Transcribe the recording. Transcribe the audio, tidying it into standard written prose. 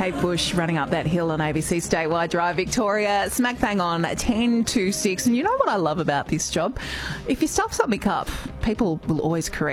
Kate Bush running up that hill on ABC Statewide Drive, Victoria, smack bang on 10 to 6. And you know what I love about this job? If you stuff something up, people will always correct